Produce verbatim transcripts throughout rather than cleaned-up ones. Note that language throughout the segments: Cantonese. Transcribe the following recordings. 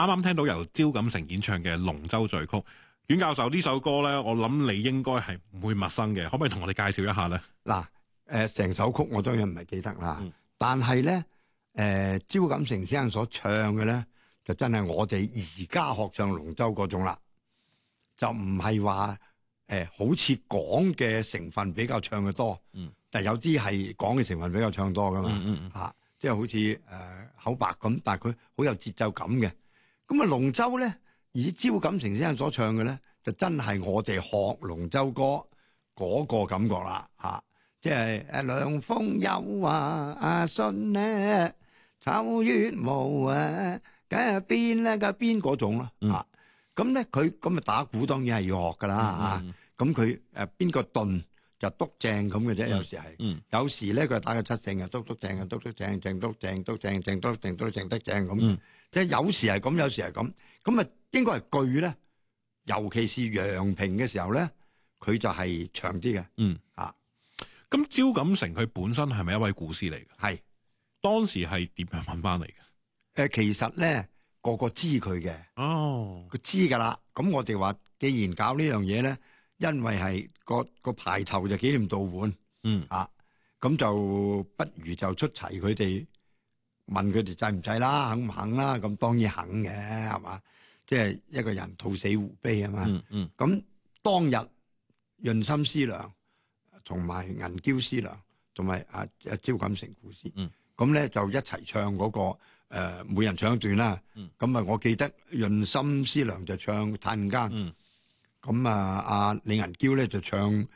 啱啱聽到由招錦成演唱嘅《龍舟序曲》，阮教授呢首歌咧，我諗你應該係唔會陌生嘅，可唔可以同我哋介紹一下咧？ 嗱，誒成首曲我當然唔係記得啦， 嗯、 但係咧誒招錦成先生所唱嘅咧，就真係我哋而家學唱龍舟嗰種啦，就唔係話誒好似講嘅成分比較唱嘅多，嗯、但係有啲係講嘅成分比較唱多噶嘛，嚇、嗯嗯啊，即係好似誒、呃、口白咁，但係佢好有節奏感嘅。咁啊龍舟咧，以招錦成先生所唱嘅咧，就真係我哋學龍舟歌嗰個感覺啦，嚇、啊！即係誒涼風有啊，阿信咧，秋月無啊，梗係邊咧嘅邊嗰種咯，嚇！咁咧佢咁啊打鼓當然係要學噶啦，嚇！咁佢誒邊個頓就篤正咁嘅啫，有時係，嗯、有時咧佢打個七正啊，篤篤正啊，篤篤正正篤正篤正正篤正篤正得正咁。嗯即係有時係咁，有時係咁，咁啊應該係句咧，尤其是陽平嘅時候咧，佢就係長啲嘅。嗯啊， 咁招錦成佢本身係咪一位古師嚟嘅？ 係是當時係點樣揾翻嚟嘅？誒、 呃，其實咧個個知佢嘅。哦，佢知噶啦。咁我哋話，既然搞呢樣嘢咧，因為係個個牌頭就紀念道館。嗯啊，咁就不如就出齊佢哋。問佢哋制唔制啦，肯唔肯啦？咁當然肯嘅，係嘛？即係一個人兔死狐悲啊嘛。嗯嗯。咁當日潤心師娘同埋銀嬌師娘同埋阿阿招錦成故事，嗯。咁咧就一齊唱嗰個誒，每人唱一段啦。嗯。咁啊，我記得潤心師娘就唱《太平間》。嗯。咁啊，阿李銀嬌咧就唱誒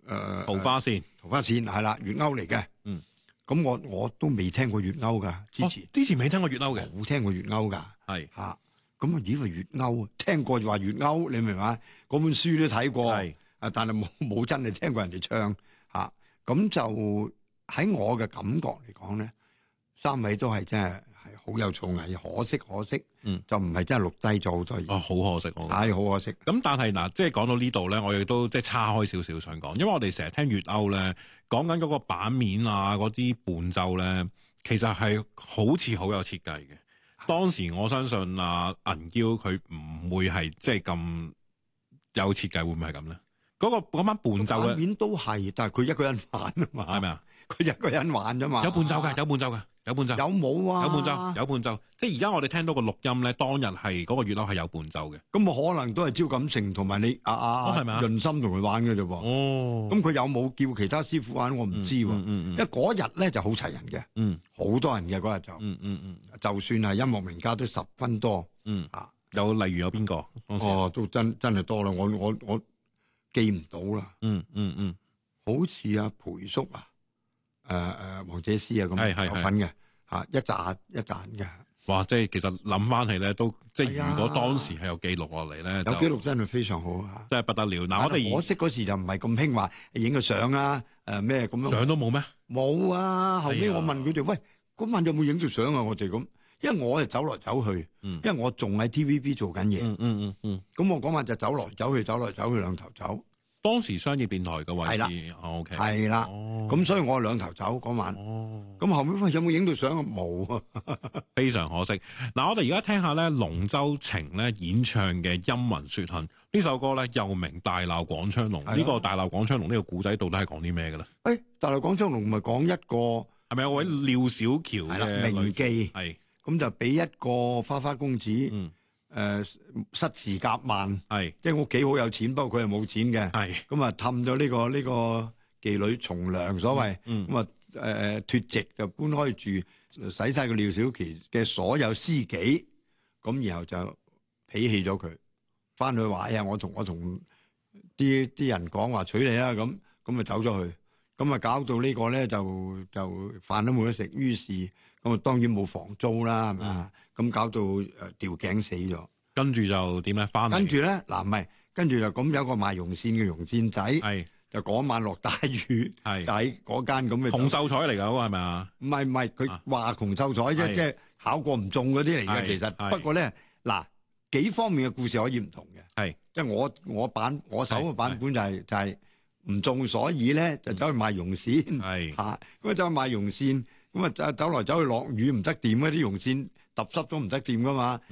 《 桃花扇》。 桃花扇係啦，粵謳嚟嘅。嗯。咁我我都未聽過粵謳噶，之前、哦、之前未聽過粵謳嘅， 冇聽過粵謳噶，係吓是，咁啊以為粵謳，聽過就話粵謳，你明嘛？嗰本書都睇過，係啊是，但係冇冇真係聽過人哋唱吓，咁、啊、就喺我嘅感覺嚟講咧，三位都係真係係好有造詣，可惜可惜，嗯，就唔係真係錄低咗好多嘢， 哦，好可惜， 係好可惜。 咁但係嗱，即係講到呢度咧，我亦都即係岔開少少想講，因為我哋成日聽粵謳咧。講緊嗰個版面啊，嗰啲伴奏咧，其實係好似好有設計嘅。當時我相信啊銀嬌佢唔會係即係咁有設計，會唔會係咁咧？嗰、嗰個嗰班伴奏嘅版面都係，但係佢一個人玩啊嘛， 係咪啊？ 佢一個人玩啫嘛。 有伴奏㗎，有伴奏㗎。有伴奏有冇啊？ 有伴奏，有伴奏。即係而家我哋聽到個錄音咧，當日係嗰個粵謳係有伴奏嘅。 咁啊，可能都係招錦成同埋你啊啊潤心同佢玩嘅啫喎。哦。咁佢有冇叫其他師傅玩？我唔知喎。嗯嗯嗯、因為嗰日咧就好齊人嘅。嗯。好多人嘅嗰日就。嗯嗯嗯。就算係音樂名家都十分多。嗯。啊， 有例如有邊個？ 哦，都真真係多啦！我我我記唔到啦。嗯嗯嗯。好似阿培叔啊。誒誒，黃姐詩啊，咁有份嘅嚇，一紮一紮嘅。 哇！即係其實諗翻起咧，都即係如果當時係有記錄落嚟咧， 有記錄真係非常好啊！ 真係不得了。嗱，我哋可惜嗰時就唔係咁興話影個相啊，誒咩咁樣。 相都冇咩？ 冇啊！後尾我問佢哋：喂，嗰晚有冇影住相啊？我哋咁，因為我係走來走去，因為我仲喺 T V B 做緊嘢。嗯嗯嗯嗯。咁我嗰晚就走來走去，走來走去兩頭走。 當時商業電台嘅位置， 係啦 ，OK， 係啦，咁所以我兩頭走嗰晚，咁後尾喂有冇影到相啊？冇啊， 非常可惜。嗱，我哋而家聽下咧《龍舟情》咧演唱嘅《陰雲雪恨》呢首歌咧，又名《大鬧廣昌隆》。呢個《大鬧廣昌隆》呢個古仔到底係講啲咩嘅咧？ 誒，《大鬧廣昌隆》咪講一個係咪有位廖小喬嘅名妓？係咁就俾一個花花公子。誒、呃，失時夾萬係，是即係屋企好有錢，不過佢係冇錢嘅。係咁啊，氹咗呢個呢、這個妓女從良，所謂咁啊，誒脫籍就搬開住，使晒個廖小琪嘅所有私己，咁然後就鄙棄咗佢，翻去話哎呀，我同我同啲啲人講話娶你啦，咁咁啊走咗去，咁啊搞到呢個咧就就飯都冇得食，於是咁啊當然冇房租啦，係咪啊？咁搞到誒吊頸死咗， 跟住就點咧？翻跟住咧嗱，唔係跟住就咁有個賣絨線嘅絨線仔，係就嗰晚落大雨，係就喺嗰間咁嘅洪秀才嚟㗎，嗰個係咪啊？ 唔係唔係，佢話洪秀才啫，即係考過唔中嗰啲嚟嘅。其實不過咧嗱，幾方面嘅故事可以唔同嘅，係即係我我版我手嘅版本就係就係唔中，所以咧就走去賣絨線，係嚇咁啊走去賣絨線，咁啊走走來走去落雨唔得掂嗰啲絨線揼濕咗唔得掂噶嘛。